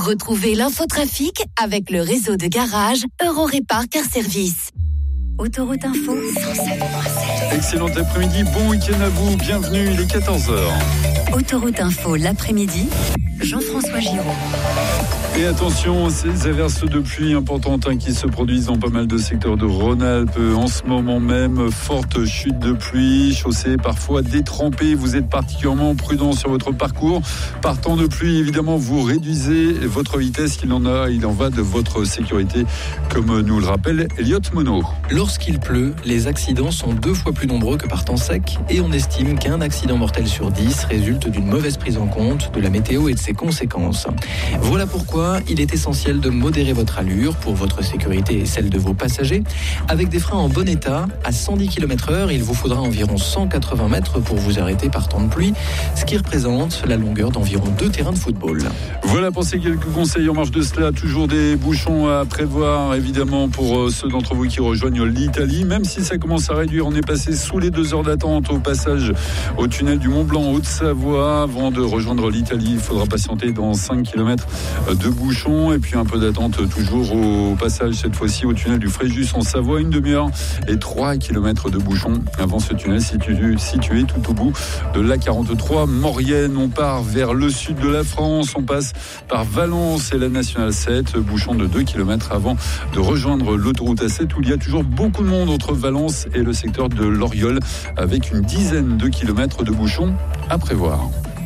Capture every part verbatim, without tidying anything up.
Retrouvez l'infotrafic avec le réseau de garage Eurorépar Car Service. Autoroute Info cent sept virgule sept. Excellent après-midi, bon week-end à vous, bienvenue, il est quatorze heures. Autoroute Info l'après-midi, Jean-François Giraud. Et attention, ces averses de pluie importantes hein, qui se produisent dans pas mal de secteurs de Rhône-Alpes. En ce moment même, forte chute de pluie, chaussée parfois détrempée. Vous êtes particulièrement prudent sur votre parcours. Par temps de pluie, évidemment, vous réduisez votre vitesse. Il en a, il en va de votre sécurité, comme nous le rappelle Elliot Monod. Lorsqu'il pleut, les accidents sont deux fois plus nombreux que par temps sec et on estime qu'un accident mortel sur dix résulte d'une mauvaise prise en compte de la météo et de ses conséquences. Voilà pourquoi il est essentiel de modérer votre allure pour votre sécurité et celle de vos passagers. Avec des freins en bon état, à cent dix kilomètres heure, il vous faudra environ cent quatre-vingts mètres pour vous arrêter par temps de pluie, ce qui représente la longueur d'environ deux terrains de football. Voilà pour ces quelques conseils en marge de cela. Toujours des bouchons à prévoir, évidemment, pour ceux d'entre vous qui rejoignent l'Italie. Même si ça commence à réduire, on est passé sous les deux heures d'attente au passage au tunnel du Mont-Blanc, Haute-Savoie. Avant de rejoindre l'Italie, il faudra patienter dans cinq kilomètres de bouchons et puis un peu d'attente toujours au passage, cette fois-ci au tunnel du Fréjus en Savoie. Une demi-heure et trois kilomètres de bouchons avant ce tunnel situé, situé tout au bout de l'A quarante-trois Maurienne. On part vers le sud de la France. On passe par Valence et la Nationale sept. Bouchon de deux kilomètres avant de rejoindre l'autoroute A sept où il y a toujours beaucoup de monde entre Valence et le secteur de l'Oriol avec une dizaine de kilomètres de bouchons à prévoir.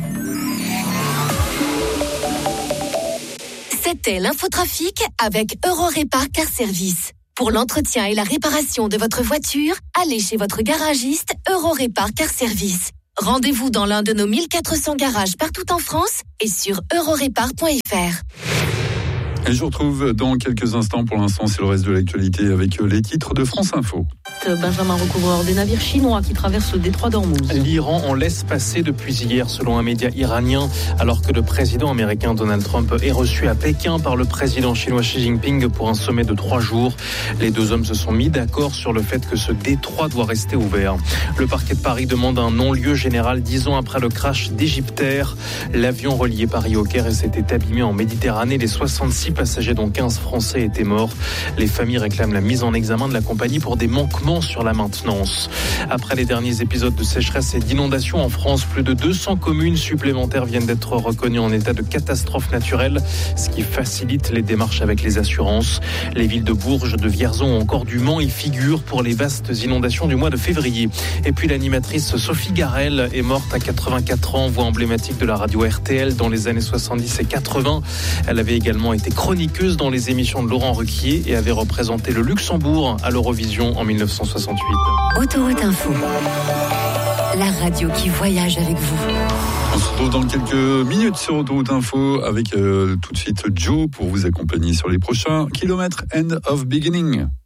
C'était l'infotrafic avec Eurorépar Car Service. Pour l'entretien et la réparation de votre voiture, allez chez votre garagiste Eurorépar Car Service. Rendez-vous dans l'un de nos mille quatre cents garages partout en France et sur eurorépar point f r. Et je vous retrouve dans quelques instants. Pour l'instant, c'est le reste de l'actualité avec les titres de France Info. Benjamin, recouvreur des navires chinois qui traversent le détroit d'Ormuz. L'Iran en laisse passer depuis hier, selon un média iranien, alors que le président américain Donald Trump est reçu à Pékin par le président chinois Xi Jinping pour un sommet de trois jours. Les deux hommes se sont mis d'accord sur le fait que ce détroit doit rester ouvert. Le parquet de Paris demande un non-lieu général dix ans après le crash d'Égyptair. L'avion relié Paris au Caire s'était abîmé en Méditerranée. Les soixante-six passagers, dont quinze Français, étaient morts. Les familles réclament la mise en examen de la compagnie pour des manquements sur la maintenance. Après les derniers épisodes de sécheresse et d'inondation en France, plus de deux cents communes supplémentaires viennent d'être reconnues en état de catastrophe naturelle, ce qui facilite les démarches avec les assurances. Les villes de Bourges, de Vierzon ou encore du Mans y figurent pour les vastes inondations du mois de février. Et puis l'animatrice Sophie Garel est morte à quatre-vingt-quatre ans, voix emblématique de la radio R T L dans les années soixante-dix et quatre-vingts. Elle avait également été chroniqueuse dans les émissions de Laurent Ruquier et avait représenté le Luxembourg à l'Eurovision en dix-neuf cent soixante-huit. Autoroute Info, la radio qui voyage avec vous. On se retrouve dans quelques minutes sur Autoroute Info avec euh, tout de suite Joe pour vous accompagner sur les prochains kilomètres. End of Beginning.